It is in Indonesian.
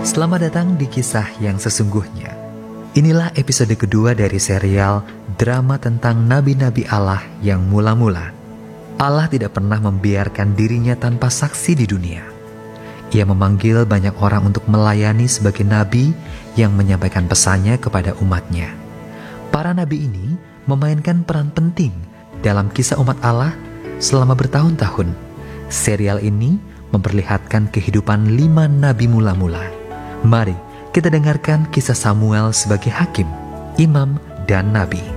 Selamat datang di kisah yang sesungguhnya. Inilah episode kedua dari serial drama tentang nabi-nabi Allah yang mula-mula. Allah tidak pernah membiarkan dirinya tanpa saksi di dunia. Ia memanggil banyak orang untuk melayani sebagai nabi yang menyampaikan pesannya kepada umatnya. Para nabi ini memainkan peran penting dalam kisah umat Allah selama bertahun-tahun. Serial ini memperlihatkan kehidupan 5 nabi mula-mula. Mari kita dengarkan kisah Samuel sebagai hakim, imam, dan nabi.